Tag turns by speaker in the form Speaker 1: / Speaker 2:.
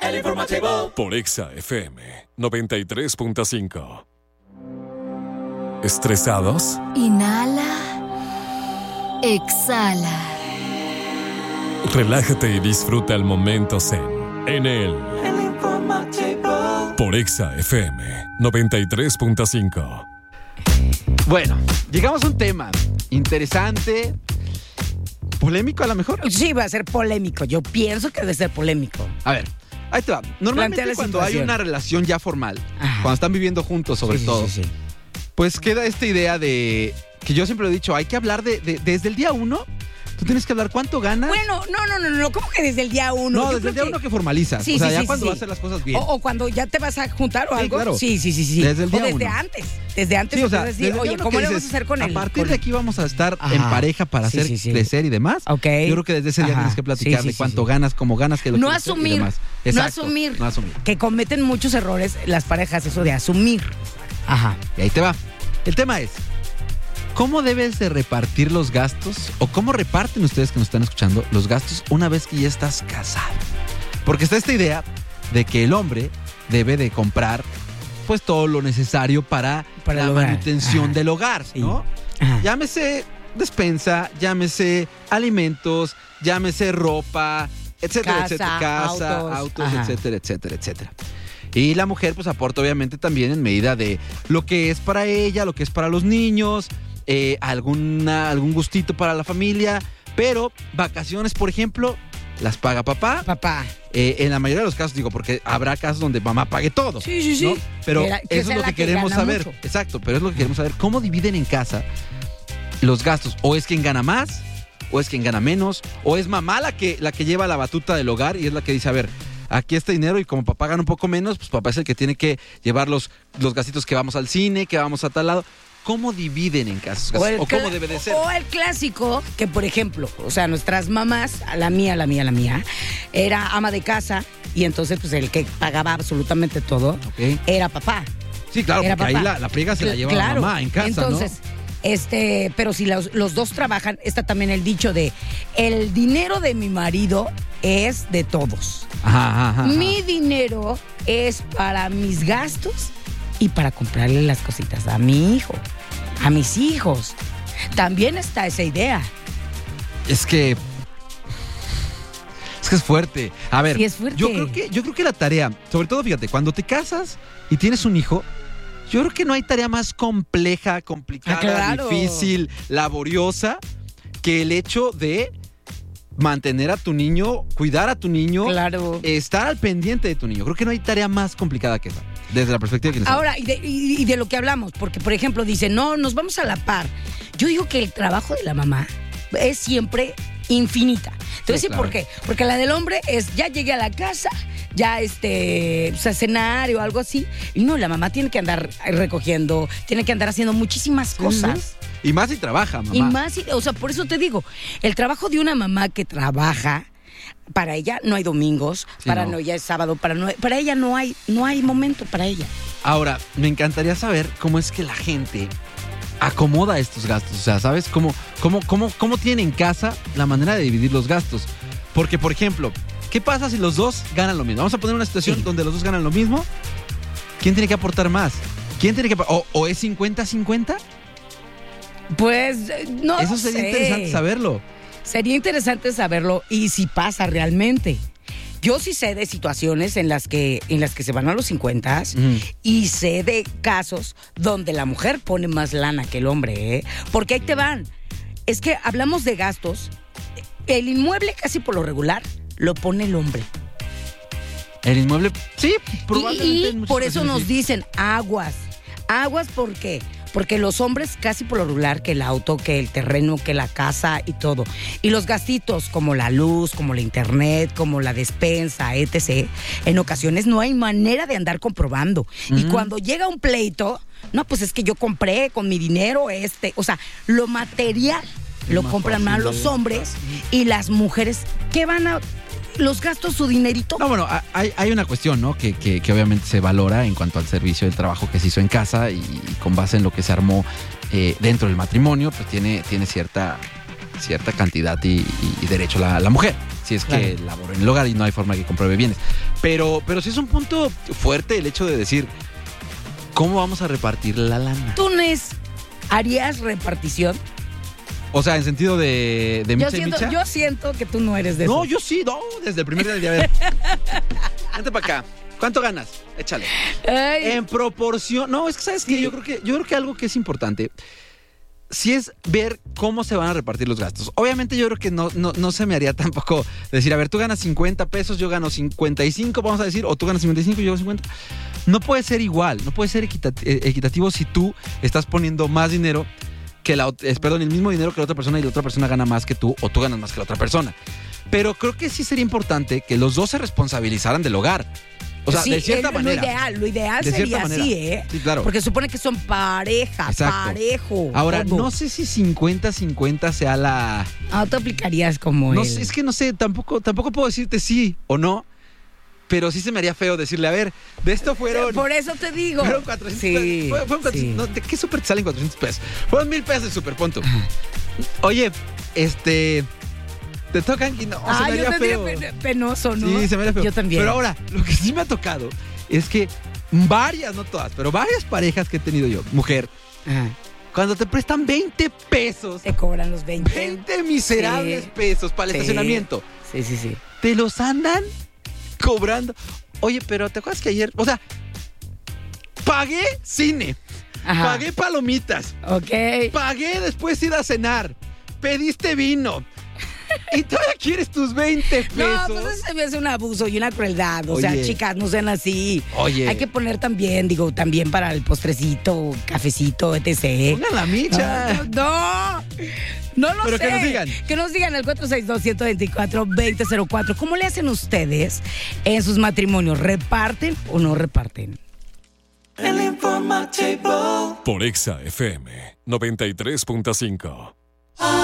Speaker 1: El informativo.
Speaker 2: Por Exa FM 93.5. ¿Estresados?
Speaker 3: Inhala. Exhala.
Speaker 2: Relájate y disfruta el momento zen en el
Speaker 1: informativo.
Speaker 2: Por Exa FM 93.5.
Speaker 4: Bueno, llegamos a un tema interesante, polémico a lo mejor.
Speaker 5: Sí, va a ser polémico. Yo pienso que debe ser polémico.
Speaker 4: A ver, ahí te va. Normalmente
Speaker 5: Plantea la
Speaker 4: cuando hay
Speaker 5: situación.
Speaker 4: una relación ya formal,
Speaker 5: Ajá.
Speaker 4: cuando están viviendo juntos sobre todo,
Speaker 5: Sí.
Speaker 4: pues queda esta idea de, que yo siempre lo he dicho, hay que hablar desde el día 1. Tú tienes que hablar cuánto ganas.
Speaker 5: Bueno, no. ¿Cómo que desde el día 1?
Speaker 4: No, desde el día 1 que formalizas.
Speaker 5: Sí,
Speaker 4: o sea,
Speaker 5: sí,
Speaker 4: ya
Speaker 5: sí,
Speaker 4: cuando
Speaker 5: sí.
Speaker 4: vas a hacer las cosas bien.
Speaker 5: O cuando ya te vas a juntar o
Speaker 4: Sí,
Speaker 5: algo.
Speaker 4: claro.
Speaker 5: Sí.
Speaker 4: Desde el día
Speaker 5: o desde
Speaker 4: uno.
Speaker 5: antes. Desde antes.
Speaker 4: Sí, o sea,
Speaker 5: puedes decir,
Speaker 4: desde el
Speaker 5: oye,
Speaker 4: día uno
Speaker 5: ¿cómo
Speaker 4: que
Speaker 5: le vamos a
Speaker 4: dices,
Speaker 5: hacer con él?
Speaker 4: a partir de aquí vamos a estar en
Speaker 5: Ajá.
Speaker 4: pareja para hacer crecer y demás.
Speaker 5: Ok.
Speaker 4: Yo creo que desde ese día
Speaker 5: Ajá.
Speaker 4: tienes que platicar
Speaker 5: Sí,
Speaker 4: de
Speaker 5: sí,
Speaker 4: cuánto
Speaker 5: sí.
Speaker 4: ganas, cómo ganas, que lo
Speaker 5: No
Speaker 4: quieres hacer y
Speaker 5: asumir.
Speaker 4: demás. Exacto, no asumir.
Speaker 5: Que cometen muchos errores las parejas, eso de asumir. Ajá.
Speaker 4: Y ahí te va. El tema es, ¿cómo debes de repartir los gastos? ¿O cómo reparten ustedes que nos están escuchando los gastos una vez que ya estás casado? Porque está esta idea de que el hombre debe de comprar pues todo lo necesario para
Speaker 5: Para
Speaker 4: la
Speaker 5: el hogar.
Speaker 4: manutención
Speaker 5: Ajá.
Speaker 4: del hogar,
Speaker 5: Sí.
Speaker 4: ¿no?
Speaker 5: Ajá.
Speaker 4: Llámese despensa, llámese alimentos, llámese ropa, etcétera,
Speaker 5: Casa,
Speaker 4: etcétera, autos,
Speaker 5: Ajá.
Speaker 4: etcétera, etcétera, etcétera. Y la mujer pues aporta obviamente también en medida de lo que es para ella, lo que es para los niños, algún gustito para la familia, pero vacaciones, por ejemplo, las paga papá.
Speaker 5: Papá.
Speaker 4: En la mayoría de los casos, digo, porque habrá casos donde mamá pague todo.
Speaker 5: Sí.
Speaker 4: ¿no? Pero
Speaker 5: Que
Speaker 4: eso
Speaker 5: sea
Speaker 4: es lo
Speaker 5: la
Speaker 4: que
Speaker 5: que
Speaker 4: queremos
Speaker 5: gana
Speaker 4: saber.
Speaker 5: mucho.
Speaker 4: Exacto, pero es lo que queremos saber. ¿Cómo dividen en casa los gastos? ¿O es quien gana más? ¿O es quien gana menos? ¿O es mamá la que lleva la batuta del hogar y es la que dice, a ver, aquí está dinero y como papá gana un poco menos, pues papá es el que tiene que llevar los gastitos que vamos al cine, que vamos a tal lado? ¿Cómo dividen en casa? ¿O cómo debe de ser?
Speaker 5: O el clásico, que por ejemplo, o sea, nuestras mamás, la mía, era ama de casa y entonces pues el que pagaba absolutamente todo
Speaker 4: Ok.
Speaker 5: era papá.
Speaker 4: Sí, claro,
Speaker 5: Era
Speaker 4: porque
Speaker 5: papá.
Speaker 4: ahí la friega se la lleva
Speaker 5: Claro.
Speaker 4: la mamá en casa,
Speaker 5: entonces, pero si los dos trabajan, está también el dicho de el dinero de mi marido es de todos.
Speaker 4: ¿no? Ajá.
Speaker 5: Mi dinero es para mis gastos y para comprarle las cositas a mi hijo, a mis hijos. También está esa idea.
Speaker 4: Es que es fuerte. A ver,
Speaker 5: Sí, es fuerte.
Speaker 4: Yo creo que la tarea, sobre todo, fíjate, cuando te casas y tienes un hijo, yo creo que no hay tarea más compleja, complicada,
Speaker 5: claro.
Speaker 4: difícil, laboriosa, que el hecho de mantener a tu niño, cuidar a tu niño,
Speaker 5: Claro.
Speaker 4: estar al pendiente de tu niño. Creo que no hay tarea más complicada que esa, desde la perspectiva que les hablo.
Speaker 5: Ahora, y de lo que hablamos, porque por ejemplo dicen, no, nos vamos a la par. Yo digo que el trabajo de la mamá es siempre infinita. Te voy a
Speaker 4: Sí,
Speaker 5: decir
Speaker 4: claro.
Speaker 5: por qué. Porque la del hombre es, ya llegué a la casa, ya o sea, cenar o algo así. Y no, la mamá tiene que andar recogiendo, tiene que andar haciendo muchísimas cosas.
Speaker 4: Y más si trabaja, mamá.
Speaker 5: Y más, o sea, por eso te digo, el trabajo de una mamá que trabaja, para ella no hay domingos,
Speaker 4: Sí,
Speaker 5: para
Speaker 4: no.
Speaker 5: ella es sábado, para ella no hay momento para ella.
Speaker 4: Ahora, me encantaría saber cómo es que la gente acomoda estos gastos. O sea, ¿sabes? ¿Cómo tiene en casa la manera de dividir los gastos? Porque, por ejemplo, ¿qué pasa si los dos ganan lo mismo? Vamos a poner una situación
Speaker 5: Sí.
Speaker 4: donde los dos ganan lo mismo. ¿Quién tiene que aportar más? ¿Quién tiene que o es 50-50?
Speaker 5: Pues no
Speaker 4: Eso sería
Speaker 5: sé.
Speaker 4: interesante saberlo.
Speaker 5: Sería interesante saberlo y si pasa realmente. Yo sí sé de situaciones en las que se van a los 50
Speaker 4: Ujú.
Speaker 5: y sé de casos donde la mujer pone más lana que el hombre, ¿eh? Porque ahí te van. Es que hablamos de gastos. El inmueble casi por lo regular lo pone el hombre.
Speaker 4: El inmueble, sí, probablemente.
Speaker 5: Y
Speaker 4: en muchas
Speaker 5: por eso
Speaker 4: ocasiones
Speaker 5: nos
Speaker 4: sí.
Speaker 5: dicen aguas. Aguas, ¿por qué? Porque los hombres casi por lo regular que el auto, que el terreno, que la casa y todo. Y los gastitos como la luz, como la internet, como la despensa, etc. En ocasiones no hay manera de andar comprobando. Y cuando llega un pleito, no, pues es que yo compré con mi dinero o sea, lo material lo
Speaker 4: Más
Speaker 5: compran más
Speaker 4: fácil
Speaker 5: los
Speaker 4: de-
Speaker 5: hombres y las mujeres que van a los gastos su dinerito.
Speaker 4: No, bueno, hay una cuestión, ¿no? Que obviamente se valora en cuanto al servicio del trabajo que se hizo en casa y con base en lo que se armó dentro del matrimonio, pues tiene cierta cantidad y derecho la mujer. si es que labora en el hogar y no hay forma de que compruebe bienes. Pero sí es un punto fuerte el hecho de decir, ¿cómo vamos a repartir la lana?
Speaker 5: ¿Tú, Nes, harías repartición?
Speaker 4: O sea, en sentido de micha y micha.
Speaker 5: Yo siento que tú no eres de eso.
Speaker 4: No, yo sí, no, desde el primer día de ver. Vente para acá. ¿Cuánto ganas? Échale.
Speaker 5: Ay.
Speaker 4: En proporción. No, es que sabes que yo creo que algo que es importante sí es ver cómo se van a repartir los gastos. Obviamente yo creo que no se me haría tampoco decir, a ver, tú ganas 50 pesos, yo gano 55, vamos a decir, o tú ganas 55 y yo gano 50. No puede ser igual, no puede ser equitativo si tú estás poniendo más dinero que el mismo dinero que la otra persona y la otra persona gana más que tú o tú ganas más que la otra persona. Pero creo que sí sería importante que los dos se responsabilizaran del hogar. O sea,
Speaker 5: sí,
Speaker 4: de cierta manera.
Speaker 5: Lo ideal sería así, ¿eh?
Speaker 4: Sí, claro.
Speaker 5: Porque supone que son pareja,
Speaker 4: Exacto.
Speaker 5: parejo.
Speaker 4: Ahora,
Speaker 5: todo.
Speaker 4: no sé si 50-50 sea la...
Speaker 5: Ah, tú aplicarías como
Speaker 4: No
Speaker 5: él.
Speaker 4: sé, es que no sé, tampoco puedo decirte sí o no, pero sí se me haría feo decirle, a ver, de esto fueron...
Speaker 5: Por eso te digo.
Speaker 4: Fueron 400
Speaker 5: Sí,
Speaker 4: pesos. Fueron 400,
Speaker 5: sí.
Speaker 4: no, ¿de qué súper te salen 400 pesos? Fueron 1,000 pesos de súper, punto. Oye, te tocan y no, se me haría
Speaker 5: yo
Speaker 4: feo.
Speaker 5: tendría penoso, ¿no?
Speaker 4: Sí, se me haría feo.
Speaker 5: Yo también.
Speaker 4: Pero ahora, lo que sí me ha tocado es que varias, no todas, pero varias parejas que he tenido yo, mujer,
Speaker 5: Ajá.
Speaker 4: cuando te prestan 20 pesos,
Speaker 5: Te cobran los 20.
Speaker 4: 20 miserables
Speaker 5: Sí.
Speaker 4: pesos para el
Speaker 5: Sí.
Speaker 4: estacionamiento,
Speaker 5: Sí.
Speaker 4: te los andan cobrando. Oye, pero ¿te acuerdas que ayer, o sea, pagué cine,
Speaker 5: Ajá.
Speaker 4: pagué palomitas,
Speaker 5: Ok.
Speaker 4: pagué después ir a cenar, pediste vino y todavía quieres tus 20 pesos?
Speaker 5: No, pues eso se me hace un abuso y una crueldad. O sea,
Speaker 4: Oye.
Speaker 5: chicas, no sean así.
Speaker 4: Oye.
Speaker 5: Hay que poner también para el postrecito, cafecito, etc.
Speaker 4: Pongan la micha.
Speaker 5: No lo
Speaker 4: Pero
Speaker 5: sé.
Speaker 4: que nos digan.
Speaker 5: Que nos digan al 462-124-2004. ¿Cómo le hacen ustedes en sus matrimonios? ¿Reparten o no reparten?
Speaker 1: El informativo.
Speaker 2: Por Exa FM 93.5.